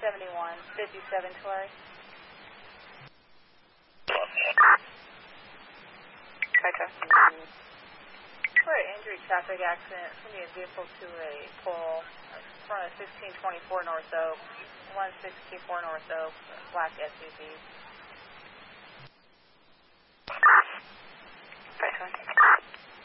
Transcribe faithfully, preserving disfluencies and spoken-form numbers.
seventy-one fifty-seven Tulare. Gotcha. For an injury traffic accident, sending a vehicle to a pole in front of sixteen twenty-four North Oak, one sixty-four North Oak, black S U V. Gotcha.